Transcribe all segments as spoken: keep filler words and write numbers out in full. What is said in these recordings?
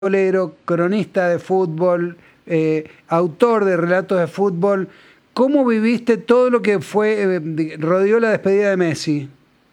futbolero, cronista de fútbol, eh, autor de relatos de fútbol. ¿Cómo viviste todo lo que fue eh, rodeó la despedida de Messi?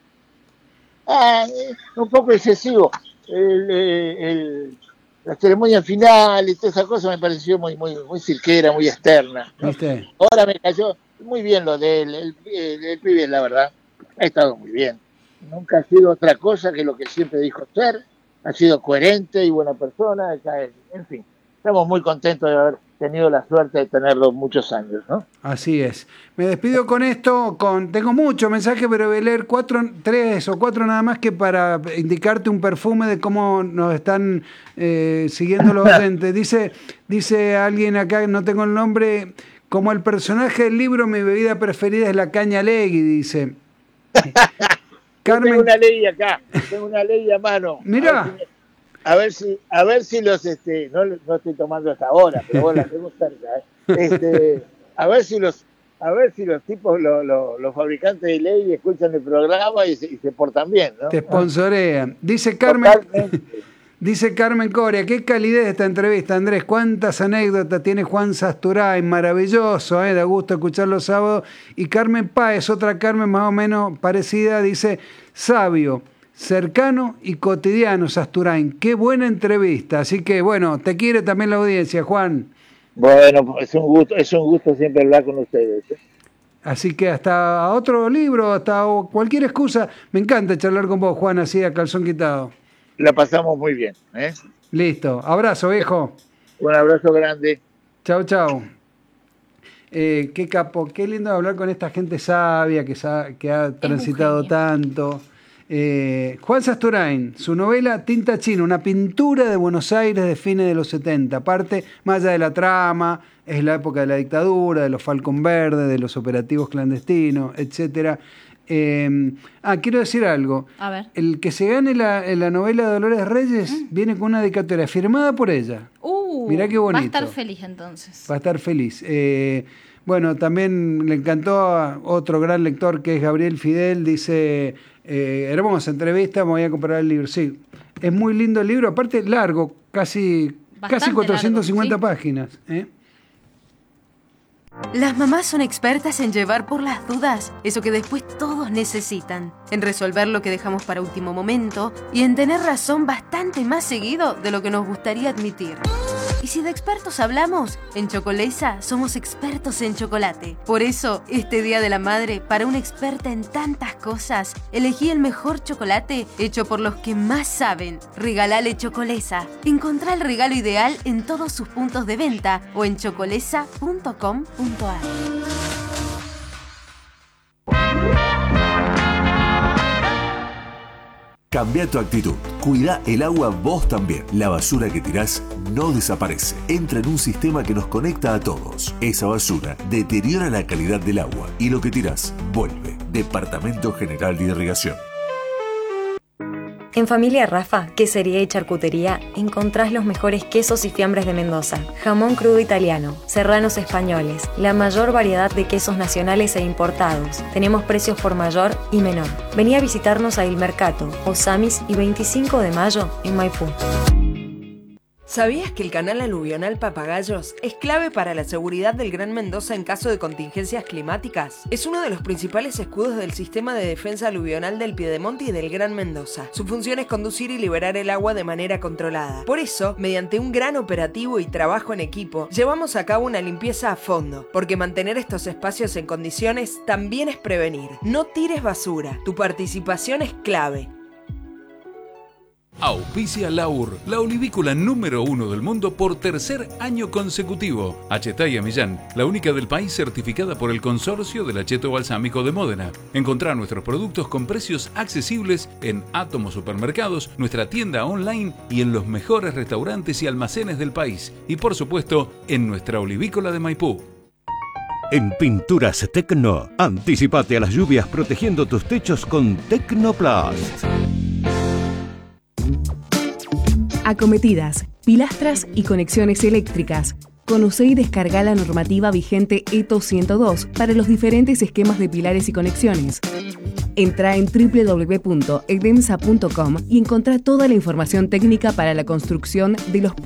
Ah, un poco excesivo. El, el, la ceremonia final y toda esa cosa me pareció muy muy muy cirquera, muy externa, ¿no? ¿Viste? Ahora me cayó muy bien lo de él, el, el, el pibe, la verdad, ha estado muy bien. Nunca ha sido otra cosa que lo que siempre dijo ser, ha sido coherente y buena persona, en fin, estamos muy contentos de haber tenido la suerte de tenerlo muchos años, ¿no? Así es. Me despido con esto, con tengo muchos mensajes, pero voy a leer cuatro, tres o cuatro nada más que para indicarte un perfume de cómo nos están eh, siguiendo los oyentes. Dice, dice alguien acá, no tengo el nombre, como el personaje del libro, mi bebida preferida es la caña Legui, dice. Carmen... Tengo una ley acá, tengo una ley a mano. Mirá. A ver si, a ver si los, este, no, no estoy tomando hasta ahora, pero bueno, la tengo cerca, ¿eh? Este, a ver si los, a ver si los tipos, lo, lo, los fabricantes de ley escuchan el programa y se, y se portan bien, ¿no? Te sponsorean. Dice Carmen, dice Carmen Coria, qué calidez esta entrevista, Andrés, cuántas anécdotas tiene Juan Sasturain, maravilloso, ¿eh? Da gusto escuchar los sábados. Y Carmen Páez, otra Carmen más o menos parecida, dice, sabio, cercano y cotidiano, Sasturain. Qué buena entrevista. Así que, bueno, te quiere también la audiencia, Juan. Bueno, es un gusto, es un gusto siempre hablar con ustedes, ¿eh? Así que hasta otro libro, hasta cualquier excusa. Me encanta charlar con vos, Juan, así a calzón quitado. La pasamos muy bien, ¿eh? Listo. Abrazo, viejo. Un abrazo grande. Chau, chau. Eh, qué capo, qué lindo hablar con esta gente sabia que, sa que ha transitado tanto. Eh, Juan Sasturain, su novela Tinta China, una pintura de Buenos Aires de fines de los setenta. Parte, más allá de la trama, es la época de la dictadura, de los Falcon Verdes, de los operativos clandestinos, etcétera. Eh, ah, quiero decir algo. A ver. El que se gane la, la novela de Dolores Reyes mm. viene con una dedicatoria firmada por ella. Uh, Mirá qué bonito. Va a estar feliz entonces. Va a estar feliz. Eh, bueno, también le encantó a otro gran lector que es Gabriel Fidel, dice... Eh, hermosa entrevista, me voy a comprar el libro. Sí, es muy lindo el libro, aparte largo, casi, casi cuatrocientas cincuenta largo, ¿sí? páginas. ¿eh? Las mamás son expertas en llevar por las dudas eso que después todos necesitan, en resolver lo que dejamos para último momento y en tener razón bastante más seguido de lo que nos gustaría admitir. Y si de expertos hablamos, en Chocolesa somos expertos en chocolate. Por eso, este Día de la Madre, para una experta en tantas cosas, elegí el mejor chocolate hecho por los que más saben. Regalale Chocolesa. Encontrá el regalo ideal en todos sus puntos de venta o en chocolesa punto com punto a r. Cambia tu actitud. Cuida el agua vos también. La basura que tirás no desaparece. Entra en un sistema que nos conecta a todos. Esa basura deteriora la calidad del agua y lo que tirás vuelve. Departamento General de Irrigación. En Familia Rafa, Quesería y Charcutería, encontrás los mejores quesos y fiambres de Mendoza, jamón crudo italiano, serranos españoles, la mayor variedad de quesos nacionales e importados. Tenemos precios por mayor y menor. Vení a visitarnos a Il Mercato, Osamis y veinticinco de mayo en Maipú. ¿Sabías que el canal aluvional Papagayos es clave para la seguridad del Gran Mendoza en caso de contingencias climáticas? Es uno de los principales escudos del sistema de defensa aluvional del Piedemonte y del Gran Mendoza. Su función es conducir y liberar el agua de manera controlada. Por eso, mediante un gran operativo y trabajo en equipo, llevamos a cabo una limpieza a fondo, porque mantener estos espacios en condiciones también es prevenir. No tires basura. Tu participación es clave. Auspicia Laur, la olivícola número uno del mundo por tercer año consecutivo. Achetaya Millán, la única del país certificada por el Consorcio del Acheto Balsámico de Módena. Encontrá nuestros productos con precios accesibles en Átomo Supermercados, nuestra tienda online y en los mejores restaurantes y almacenes del país. Y por supuesto, en nuestra olivícola de Maipú. En Pinturas Tecno, anticipate a las lluvias protegiendo tus techos con Tecnoplast. Acometidas, pilastras y conexiones eléctricas. Conocé y descargá la normativa vigente E T O ciento dos para los diferentes esquemas de pilares y conexiones. Entrá en doble u doble u doble u punto edemsa punto com y encontrá toda la información técnica para la construcción de los